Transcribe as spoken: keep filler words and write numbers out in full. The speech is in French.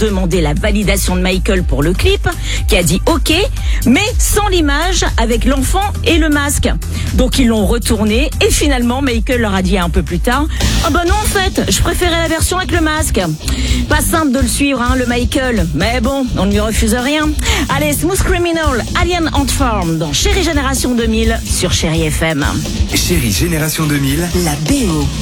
demandé la validation de Michael pour le clip, qui a dit OK, mais sans l'image avec l'enfant et le masque. Donc ils l'ont retourné et finalement Michael leur a dit un peu plus tard « Ah bah non en fait, je préférais la version avec le masque ». Pas simple de le suivre, hein, le Michael, mais bon, on ne lui refuse rien. Allez, Smooth Criminal, Alien Ant Farm dans Chérie Génération deux mille sur Chérie F M. Chérie Génération deux mille, la B O.